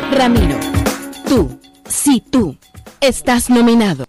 Ramiro, tú, estás nominado.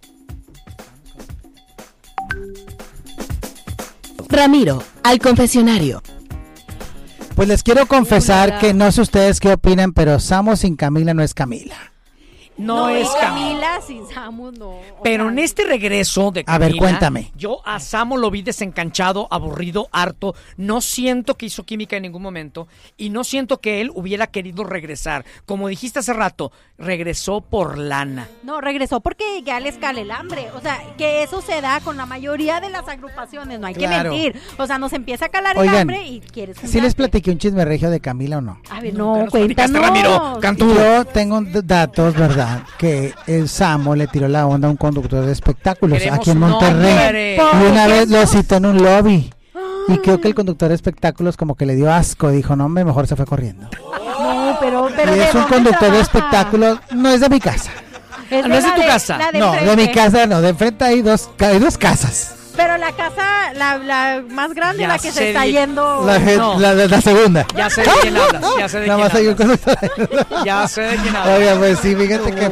Ramiro, al confesionario. Pues les quiero confesar que no sé ustedes qué opinan, pero Samo sin Camila no es Camila. No es Camila sin Samo, no. Pero en este regreso de Camila, a ver, cuéntame. Yo a Samo lo vi desencanchado, aburrido, harto. No siento que hizo química en ningún momento y no siento que él hubiera querido regresar. Como dijiste hace rato, regresó por lana. No, regresó porque ya les cala el hambre. O sea, que eso se da con la mayoría de las agrupaciones. No hay que mentir. O sea, nos empieza a calar el hambre y quieres juntarte. ¿Sí les platiqué un chisme regio de Camila o no? A ver, no, cuéntanos. Ramiro, yo tengo datos, ¿verdad? Que el Samo le tiró la onda a un conductor de espectáculos aquí en Monterrey. Y una vez lo citó en un lobby. Y creo que el conductor de espectáculos como que le dio asco. Dijo, no, hombre, mejor se fue corriendo. No, pero y es un conductor de espectáculos, no es de mi casa. ¿No es de tu casa? No, de mi casa no, de enfrente hay dos casas. Pero la casa, la más grande, la que se está yendo. La segunda. Ya sé de quién hablas. Ya sé de quién hablas. Ya sé de quién hablas. Oiga, pues sí,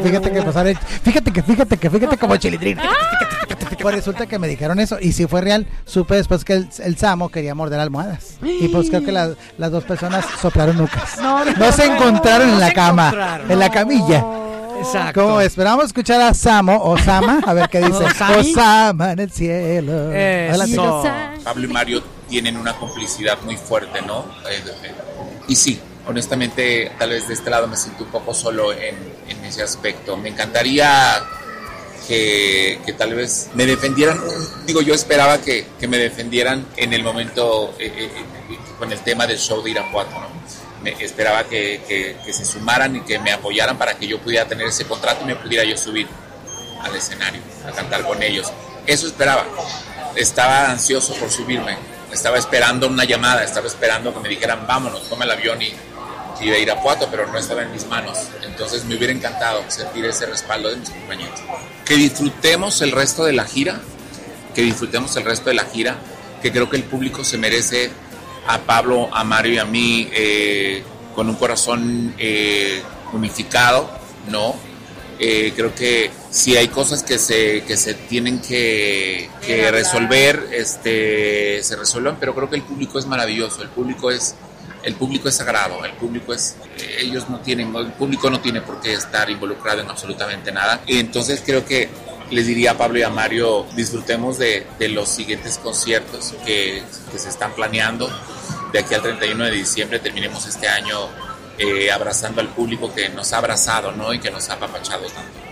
fíjate como chilindrina. Pues resulta que me dijeron eso. Y si fue real, supe después que el Samo quería morder almohadas. Y pues creo que las dos personas soplaron nucas. No se encontraron en la cama, en la camilla. Exacto. Como esperamos escuchar a Samo o Sama, a ver qué dice. Osama en el cielo. Pablo y Mario tienen una complicidad muy fuerte, ¿no? Y sí, honestamente, tal vez de este lado me siento un poco solo en ese aspecto. Me encantaría que tal vez me defendieran. Digo, yo esperaba que me defendieran en el momento con el tema del show de Irapuato, ¿no? Esperaba que se sumaran y que me apoyaran para que yo pudiera tener ese contrato y me pudiera yo subir al escenario a cantar con ellos. Eso esperaba. Estaba ansioso por subirme. Estaba esperando una llamada, estaba esperando que me dijeran vámonos, toma el avión y de Irapuato, pero no estaba en mis manos. Entonces me hubiera encantado sentir ese respaldo de mis compañeros. Que disfrutemos el resto de la gira, que creo que el público se merece a Pablo, a Mario y a mí con un corazón unificado, ¿no? Creo que si hay cosas que se tienen que resolver, se resuelvan, pero creo que el público es maravilloso, el público es sagrado, el público no tiene por qué estar involucrado en absolutamente nada. Y entonces creo que les diría a Pablo y a Mario, disfrutemos de los siguientes conciertos que se están planeando. De aquí al 31 de diciembre terminemos este año abrazando al público que nos ha abrazado, ¿no? Y que nos ha apapachado tanto.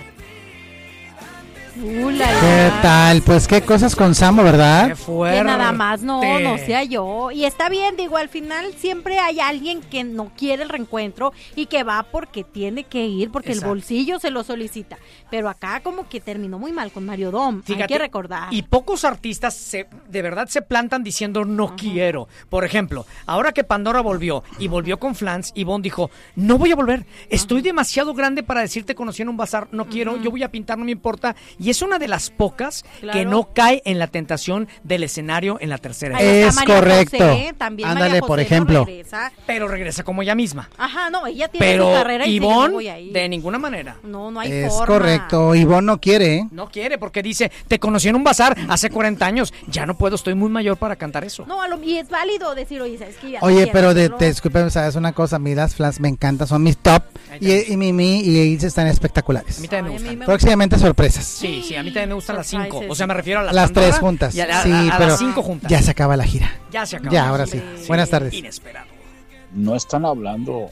¿Qué tal? Pues qué cosas con Samo, ¿verdad? Qué fuerte. Que nada más no sea yo. Y está bien, digo, al final siempre hay alguien que no quiere el reencuentro y que va porque tiene que ir, porque el bolsillo se lo solicita. Pero acá como que terminó muy mal con Mario Dom, hay que recordar. Y pocos artistas de verdad se plantan diciendo no quiero. Por ejemplo, ahora que Pandora volvió con Flans, Ivonne dijo, no voy a volver, estoy demasiado grande para decirte conocí en un bazar, no quiero, yo voy a pintar, no me importa. Y es una de las pocas que no cae en la tentación del escenario en la tercera. Es correcto. José, ándale, por ejemplo. Pero regresa como ella misma. Ajá, no, ella tiene su carrera y Ivonne, no voy a ir. De ninguna manera. No hay es forma. Es correcto, Ivonne no quiere. No quiere porque dice, te conocí en un bazar hace 40 años, ya no puedo, estoy muy mayor para cantar eso. No, y es válido decir, oye, ¿sabes qué? Oye, pero disculpe, ¿sabes una cosa? A mí las Flans me encantan, son mis top. Y Mimi y Ilse están espectaculares. A mí también me gustan. Próximamente sorpresas. Sí, a mí también me gustan las 5. O sea, me refiero a las 3 juntas. Sí, pero las 5 juntas. Ya se acaba la gira. Ya se acaba. Ya, ahora sí. Buenas tardes. Inesperado. No están hablando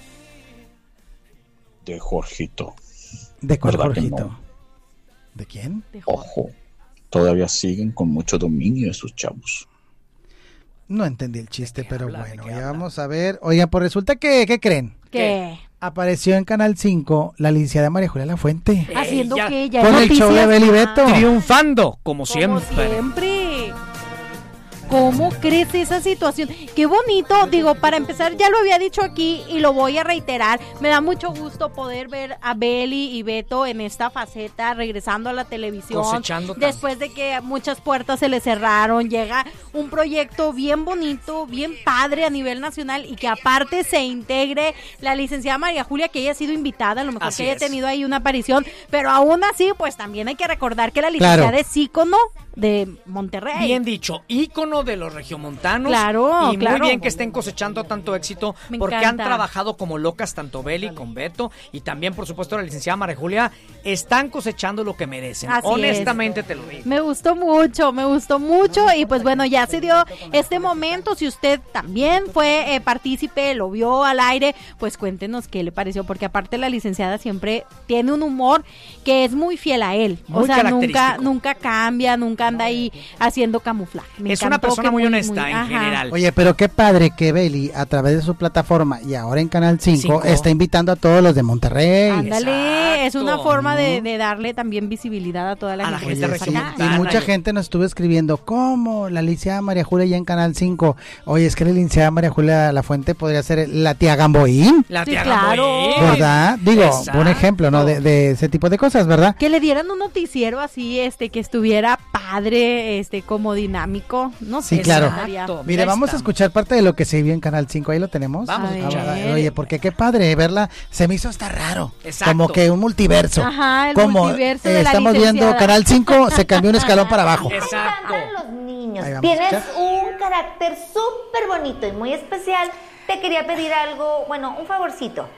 de Jorgito. ¿De cuál Jorgito? No? ¿De quién? Ojo, todavía siguen con mucho dominio esos chavos. No entendí el chiste, pero bueno, ya vamos a ver. Oigan, pues resulta que, ¿qué creen? ¿Qué? Apareció en Canal 5 la licenciada María Julia Lafuente. Haciendo que ella con el show de Beli Beto. Triunfando, como siempre. ¿Cómo crece esa situación? Qué bonito, digo, para empezar, ya lo había dicho aquí y lo voy a reiterar, me da mucho gusto poder ver a Beli y Beto en esta faceta, regresando a la televisión, después de que muchas puertas se les cerraron, llega un proyecto bien bonito, bien padre a nivel nacional y que aparte se integre la licenciada María Julia, que ella ha sido invitada, a lo mejor que haya tenido ahí una aparición, pero aún así, pues también hay que recordar que la licenciada es ícono de Monterrey. Bien dicho, ícono de los regiomontanos. Claro, y muy bien que estén cosechando tanto éxito, porque han trabajado como locas tanto Beli con Beto y también, por supuesto, la licenciada María Julia. Están cosechando lo que merecen. Así honestamente te lo digo. Me gustó mucho y pues bueno, ya se dio este momento. Si usted también fue partícipe, lo vio al aire, pues cuéntenos qué le pareció, porque aparte la licenciada siempre tiene un humor que es muy fiel a él. O sea, nunca cambia, nunca anda ahí haciendo camuflaje. Es una persona muy honesta en general. Oye, pero qué padre que Beli, a través de su plataforma y ahora en Canal 5, está invitando a todos los de Monterrey. Ándale, es una forma de darle también visibilidad a toda la gente. Y mucha gente nos estuvo escribiendo, ¿cómo? La licenciada María Julia ya en Canal 5. Oye, es que la licenciada María Julia La Fuente podría ser la tía Gamboín. La tía Gamboín. ¿Verdad? Digo, un ejemplo, ¿no? De ese tipo de cosas, ¿verdad? Que le dieran un noticiero así, que estuviera padre, como dinámico, no sé. Sí, claro. Mire, vamos a escuchar parte de lo que se vio en Canal 5, ahí lo tenemos. Vamos a escuchar. Oye, porque qué padre verla, se me hizo hasta raro. Exacto. Como que un multiverso. Ajá, el como multiverso de la estamos viendo Canal 5, se cambió un escalón para abajo. Exacto. Los niños, tienes un carácter súper bonito y muy especial. Te quería pedir algo, bueno, un favorcito.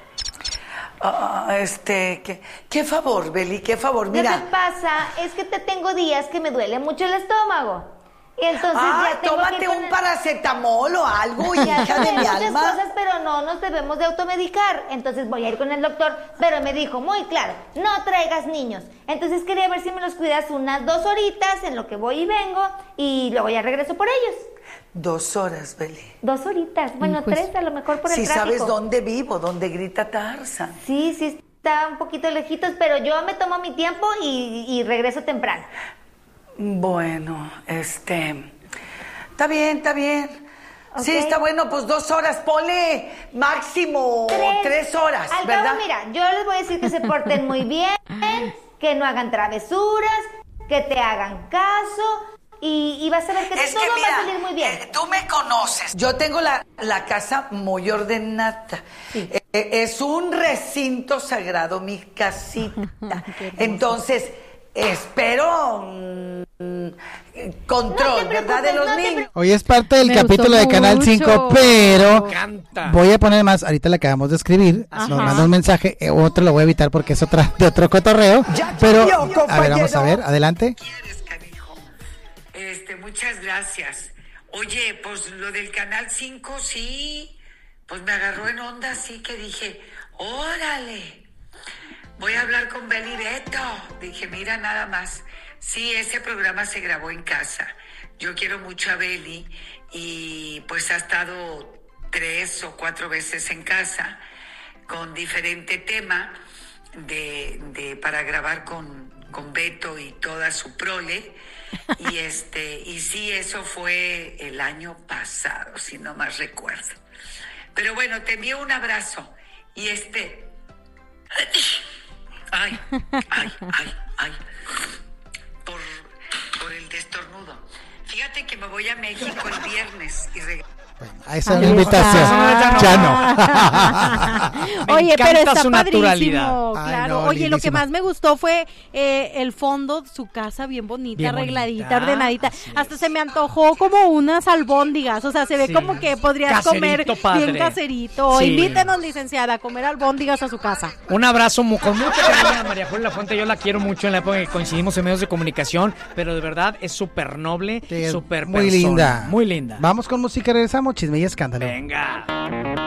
¿Qué favor, Beli? ¿Qué favor? Mira. Lo que pasa es que te tengo días que me duele mucho el estómago. Y entonces ya tengo tómate que un paracetamol o algo, hija de mi muchas alma. cosas, pero no nos debemos de automedicar. Entonces voy a ir con el doctor, pero me dijo muy claro, no traigas niños. Entonces quería ver si me los cuidas unas 2 horitas en lo que voy y vengo, y luego ya regreso por ellos. 2 horas, Beli. 2 horitas, bueno, 3 a lo mejor por el tráfico. Si sabes dónde vivo, dónde grita Tarzan. Sí, está un poquito lejitos, pero yo me tomo mi tiempo y regreso temprano. Bueno, está bien. Okay. Sí, está bueno, pues 2 horas, ponle máximo 3 horas, al ¿verdad? cabo, mira, yo les voy a decir que se porten muy bien, que no hagan travesuras, que te hagan caso, y vas a ver que todo va a salir muy bien. Tú me conoces. Yo tengo la casa muy ordenada. Sí. Es un recinto sagrado, mi casita. Entonces, espero control, ¿verdad? De los niños. Hoy es parte del capítulo de Canal 5, pero voy a poner más. Ahorita le acabamos de escribir. Nos manda un mensaje. Otro lo voy a evitar porque es de otro cotorreo. Pero, a ver, vamos a ver. Adelante. Muchas gracias. Oye, pues lo del Canal 5, sí, pues me agarró en onda, así que dije, órale, voy a hablar con Beli y Beto. Dije, mira nada más, sí, ese programa se grabó en casa. Yo quiero mucho a Beli y pues ha estado 3 o 4 veces en casa con diferente tema para grabar con Beto y toda su prole. Y sí, eso fue el año pasado, si no más recuerdo. Pero bueno, te envío un abrazo. Y ay, por el destornudo. Fíjate que me voy a México el viernes y Bueno, esa es una invitación. Ya no. Oye, pero está padrísimo. Claro. Oye, lindísima. Lo que más me gustó fue el fondo, su casa bien bonita, bien arregladita, bonita, ordenadita. Hasta se me antojó como unas albóndigas. O sea, se ve como que podrías comer padre. Bien caserito. Sí. Invítenos, licenciada, a comer albóndigas a su casa. Un abrazo con mucho cariño a María Julia La Fuente. Yo la quiero mucho en la época que coincidimos en medios de comunicación, pero de verdad es súper noble, súper muy linda. Muy linda. Vamos con música, regresamos. Chisme y escándalo. Venga.